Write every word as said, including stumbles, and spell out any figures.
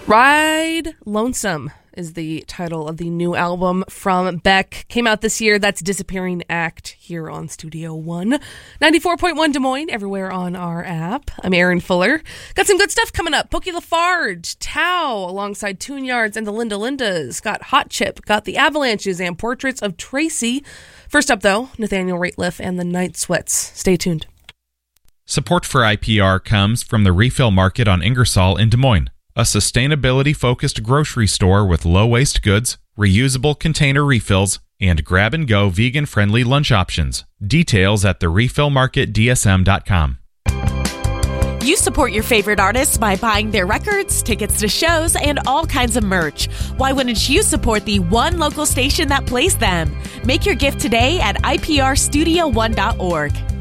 Ride Lonesome is the title of the new album from Beck. Came out this year. That's Disappearing Act here on Studio One. ninety-four point one Des Moines, everywhere on our app. I'm Aaron Fuller. Got some good stuff coming up. Pokey Lafarge, Tao, alongside Tune Yards and the Linda Lindas. Got Hot Chip, got the Avalanches and Portraits of Tracy. First up, though, Nathaniel Rateliff and the Night Sweats. Stay tuned. Support for I P R comes from the Refill Market on Ingersoll in Des Moines, a sustainability-focused grocery store with low-waste goods, reusable container refills, and grab-and-go vegan-friendly lunch options. Details at the refill market d s m dot com. You support your favorite artists by buying their records, tickets to shows, and all kinds of merch. Why wouldn't you support the one local station that plays them? Make your gift today at I P R studio one dot org.